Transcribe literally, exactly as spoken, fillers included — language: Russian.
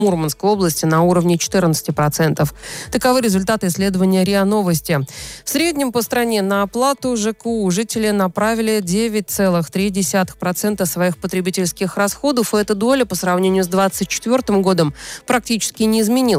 Мурманской области на уровне четырнадцать процентов. Таковы результаты исследования РИА Новости. В среднем по стране на оплату ЖКУ жители направили девять целых три десятых процента своих потребительских расходов, и эта доля по сравнению с двадцать четвёртым годом практически не изменилась.